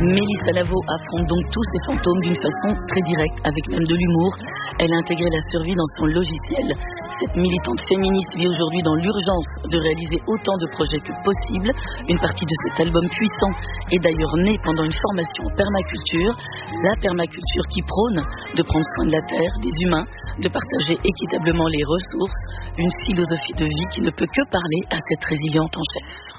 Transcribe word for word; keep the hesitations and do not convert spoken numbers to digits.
Mélissa Lavo affronte donc tous ces fantômes d'une façon très directe, avec même de l'humour. Elle a intégré la survie dans son logiciel. Cette militante féministe vit aujourd'hui dans l'urgence de réaliser autant de projets que possible. Une partie de cet album puissant est d'ailleurs née pendant une formation en permaculture. La permaculture qui prône de prendre soin de la terre, des humains, de partager équitablement les ressources. Une philosophie de vie qui ne peut que parler à cette résiliente en chef.